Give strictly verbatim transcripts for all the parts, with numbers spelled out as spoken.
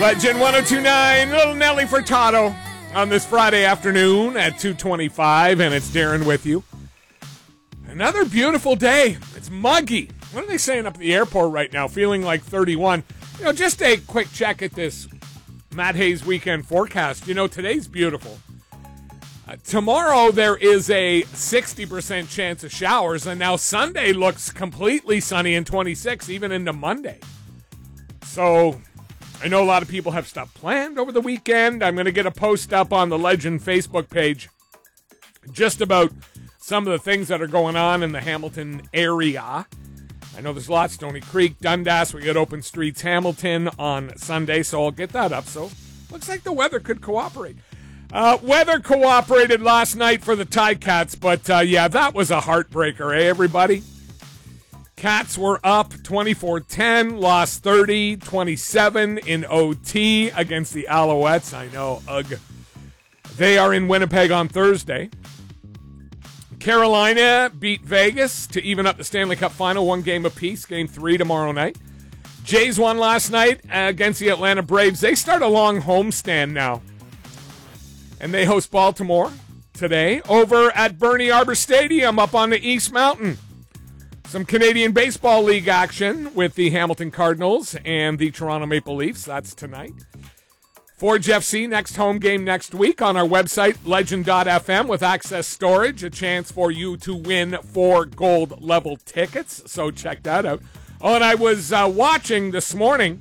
Legend one oh two point nine, Little Nelly Furtado on this Friday afternoon at two twenty-five, and it's Darren with you. Another beautiful day. It's muggy. What are they saying up at the airport right now? Feeling like thirty-one. You know, just a quick check at this Matt Hayes weekend forecast. You know, today's beautiful. Uh, tomorrow there is a sixty percent chance of showers, and now Sunday looks completely sunny and twenty-six, even into Monday. So I know a lot of people have stuff planned over the weekend. I'm going to get a post up on the Legend Facebook page just about some of the things that are going on in the Hamilton area. I know there's lots, Stony Creek, Dundas. We got Open Streets Hamilton on Sunday, so I'll get that up. So looks like the weather could cooperate. Uh, weather cooperated last night for the Ticats, but uh, yeah, that was a heartbreaker, eh, everybody? Cats were up twenty-four ten, lost thirty twenty-seven in O T against the Alouettes. I know, ugh. They are in Winnipeg on Thursday. Carolina beat Vegas to even up the Stanley Cup final, one game apiece, game three tomorrow night. Jays won last night against the Atlanta Braves. They start a long homestand now, and they host Baltimore today over at Bernie Arbor Stadium up on the East Mountain. Some Canadian Baseball League action with the Hamilton Cardinals and the Toronto Maple Leafs. That's tonight. Forge F C, next home game next week on our website, legend dot f m, with Access Storage. A chance for you to win four gold level tickets, so check that out. Oh, and I was uh, watching this morning,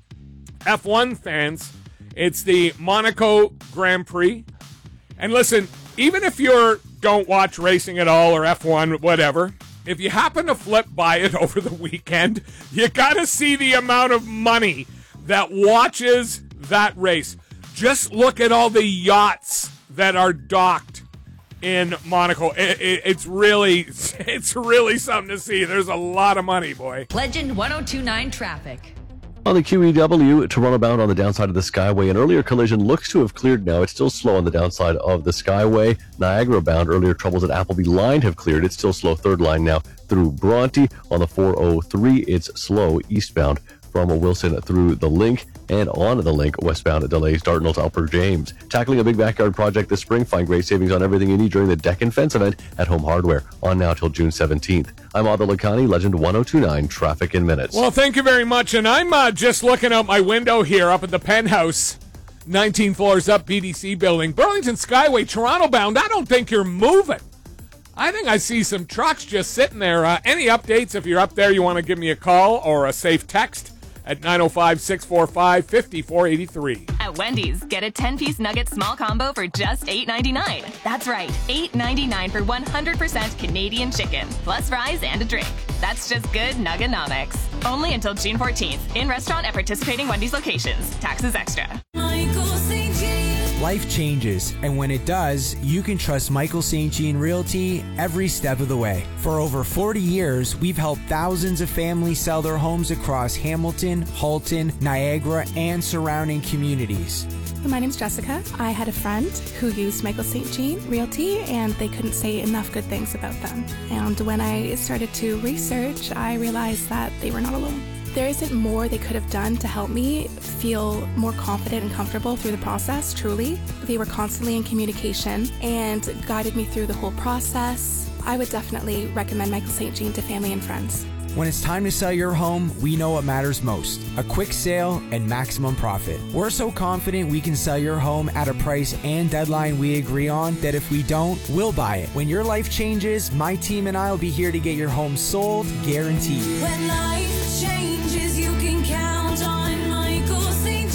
F one fans, it's the Monaco Grand Prix. And listen, even if you don't watch racing at all or F one, whatever, if you happen to flip by it over the weekend, you got to see the amount of money that watches that race. Just look at all the yachts that are docked in Monaco. It, it, it's really, it's really something to see. There's a lot of money, boy. Legend one oh two point nine traffic. On the Q E W, Toronto bound on the downside of the Skyway. An earlier collision looks to have cleared now. It's still slow on the downside of the Skyway. Niagara bound, earlier troubles at Appleby line have cleared. It's still slow third line now through Bronte. On the four oh three, it's slow eastbound from Wilson through the Link, and on the Link, westbound delays Dartnell to Upper James. Tackling a big backyard project this spring, find great savings on everything you need during the Deck and Fence event at Home Hardware, on now till June seventeenth. I'm Adil Lakhani, Legend one oh two point nine, Traffic in Minutes. Well, thank you very much, and I'm uh, just looking out my window here up at the penthouse, nineteen floors up, B D C building. Burlington Skyway, Toronto bound, I don't think you're moving. I think I see some trucks just sitting there. Uh, any updates? If you're up there, you want to give me a call or a safe text at nine oh five, six four five, five four eight three. At Wendy's, get a ten-piece nugget small combo for just eight ninety-nine. That's right, eight ninety-nine for one hundred percent Canadian chicken, plus fries and a drink. That's just good nuggenomics. Only until June fourteenth. In restaurant at participating Wendy's locations. Taxes extra. Michael Saint Jean. Life changes, and when it does, you can trust Michael Saint Jean Realty every step of the way. For over forty years, we've helped thousands of families sell their homes across Hamilton, Halton, Niagara, and surrounding communities. My name's Jessica. I had a friend who used Michael Saint Jean Realty, and they couldn't say enough good things about them. And when I started to research, I realized that they were not alone. There isn't more they could have done to help me feel more confident and comfortable through the process, truly. They were constantly in communication and guided me through the whole process. I would definitely recommend Michael Saint Jean to family and friends. When it's time to sell your home, we know what matters most: a quick sale and maximum profit. We're so confident we can sell your home at a price and deadline we agree on that if we don't, we'll buy it. When your life changes, my team and I will be here to get your home sold, guaranteed. When life changes, you can count on Michael Saint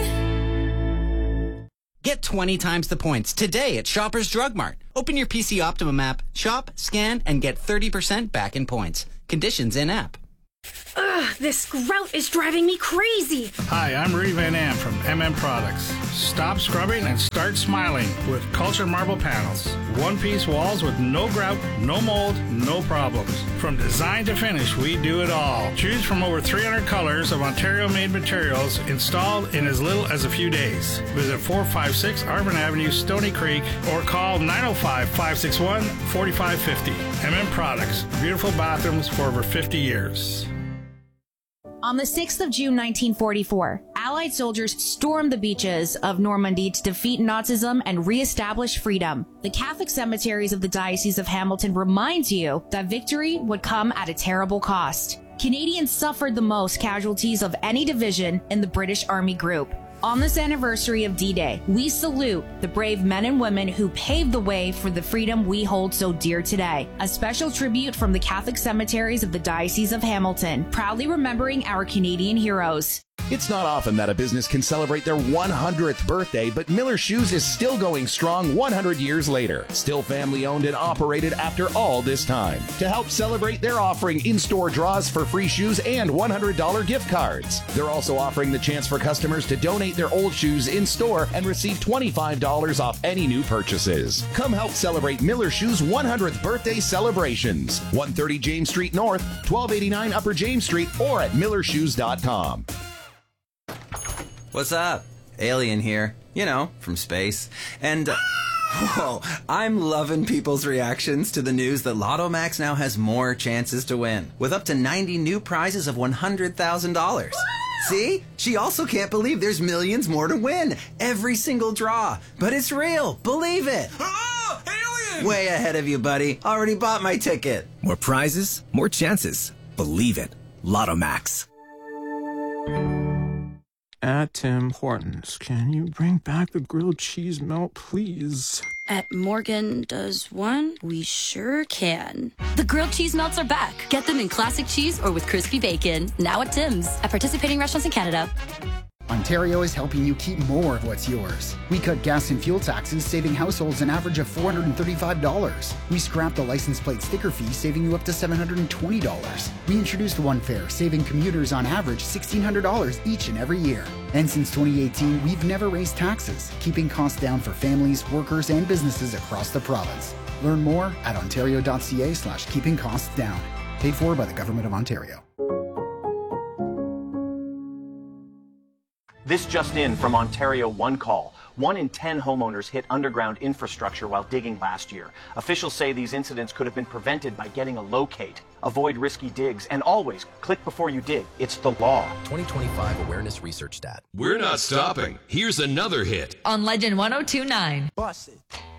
Jean. Get twenty times the points today at Shoppers Drug Mart. Open your P C Optimum app, shop, scan, and get thirty percent back in points. Conditions in-app. Ugh, this grout is driving me crazy. Hi, I'm Rudy Van Am from M M Products. Stop scrubbing and start smiling with Culture Marble Panels. One-piece walls with no grout, no mold, no problems. From design to finish, we do it all. Choose from over three hundred colors of Ontario-made materials installed in as little as a few days. Visit four five six Arvin Avenue, Stony Creek, or call nine oh five, five six one, four five five oh. M M Products. Beautiful bathrooms for over fifty years. On the sixth of June nineteen forty-four, Allied soldiers stormed the beaches of Normandy to defeat Nazism and reestablish freedom. The Catholic cemeteries of the Diocese of Hamilton reminds you that victory would come at a terrible cost. Canadians suffered the most casualties of any division in the British Army Group. On this anniversary of D-Day, we salute the brave men and women who paved the way for the freedom we hold so dear today. A special tribute from the Catholic cemeteries of the Diocese of Hamilton, proudly remembering our Canadian heroes. It's not often that a business can celebrate their one hundredth birthday, but Miller Shoes is still going strong one hundred years later. Still family owned and operated after all this time. To help celebrate, they're offering in-store draws for free shoes and one hundred dollars gift cards. They're also offering the chance for customers to donate their old shoes in-store and receive twenty-five dollars off any new purchases. Come help celebrate Miller Shoes' one hundredth birthday celebrations. one thirty James Street North, twelve eighty-nine Upper James Street, or at miller shoes dot com. What's up? Alien here. You know, from space. And, uh, whoa, I'm loving people's reactions to the news that Lotto Max now has more chances to win, with up to ninety new prizes of one hundred thousand dollars. See? She also can't believe there's millions more to win. Every single draw. But it's real. Believe it. Ah, alien! Way ahead of you, buddy. Already bought my ticket. More prizes, more chances. Believe it. Lotto Max. At Tim Hortons, can you bring back the grilled cheese melt, please? At Morgan Does One, we sure can. The grilled cheese melts are back. Get them in classic cheese or with crispy bacon. Now at Tim's, at participating restaurants in Canada. Ontario is helping you keep more of what's yours. We cut gas and fuel taxes, saving households an average of four hundred thirty-five dollars. We scrapped the license plate sticker fee, saving you up to seven hundred twenty dollars. We introduced One Fare, saving commuters on average sixteen hundred dollars each and every year. And since twenty eighteen, we've never raised taxes, keeping costs down for families, workers, and businesses across the province. Learn more at ontario.ca slash keeping costs down. Paid for by the Government of Ontario. This just in from Ontario One Call. One in ten homeowners hit underground infrastructure while digging last year. Officials say these incidents could have been prevented by getting a locate. Avoid risky digs and always click before you dig. It's the law. twenty twenty-five Awareness Research Stat. We're not stopping. Here's another hit. On Legend one oh two point nine. Bust it.